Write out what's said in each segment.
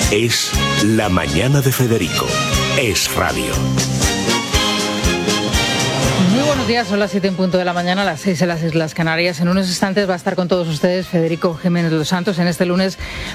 Es La Mañana de Federico. Es radio. Muy buenos días, son las 7 en punto de la mañana, las 6 en las Islas Canarias. En unos instantes va a estar con todos ustedes Federico Jiménez Los Santos en este lunes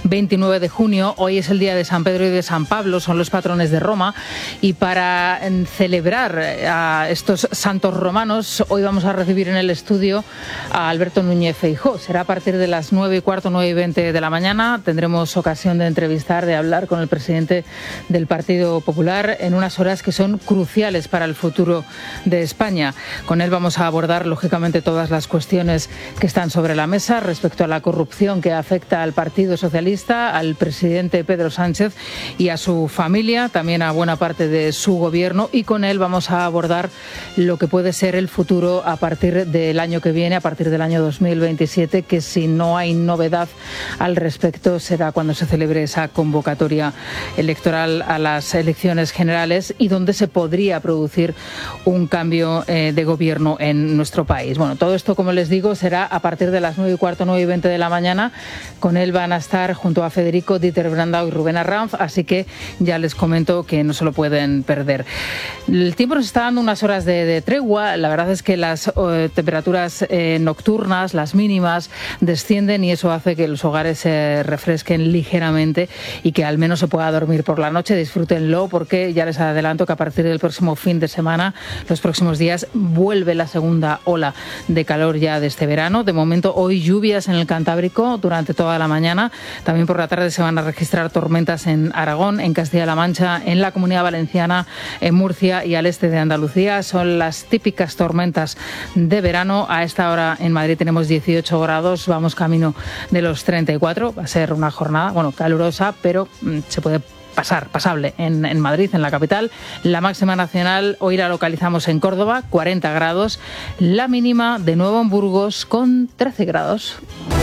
29 de junio. Hoy es el día de San Pedro y de San Pablo, son los patrones de Roma. Y para celebrar a estos santos romanos, hoy vamos a recibir en el estudio a Alberto Núñez Feijóo. Será a partir de las 9:15, 9:20 de la mañana. Tendremos ocasión de entrevistar, de hablar con el presidente del Partido Popular en unas horas que son cruciales para el futuro de España. Con él vamos a abordar, lógicamente, todas las cuestiones que están sobre la mesa respecto a la corrupción que afecta al Partido Socialista, al presidente Pedro Sánchez y a su familia, también a buena parte de su gobierno. Y con él vamos a abordar lo que puede ser el futuro a partir del año que viene, a partir del año 2027, que si no hay novedad al respecto será cuando se celebre esa convocatoria electoral a las elecciones generales y donde se podría producir un cambio de gobierno en nuestro país. Bueno, todo esto, como les digo, será a partir de las 9:15, 9:20 de la mañana. Con él van a estar junto a Federico, Dieter Brandau y Rubén Arranz, así que ya les comento que no se lo pueden perder. El tiempo nos está dando unas horas de tregua. La verdad es que las temperaturas nocturnas, las mínimas, descienden y eso hace que los hogares se refresquen ligeramente y que al menos se pueda dormir por la noche. Disfrútenlo porque ya les adelanto que a partir del próximo fin de semana, los próximos días, vuelve la segunda ola de calor ya de este verano. De momento, hoy lluvias en el Cantábrico durante toda la mañana. También por la tarde se van a registrar tormentas en Aragón, en Castilla-La Mancha, en la Comunidad Valenciana, en Murcia y al este de Andalucía. Son las típicas tormentas de verano. A esta hora en Madrid tenemos 18 grados, vamos camino de los 34. Va a ser una jornada, calurosa, pero se puede pasable en Madrid, en la capital. La máxima nacional hoy la localizamos en Córdoba, 40 grados. La mínima de nuevo en Burgos con 13 grados.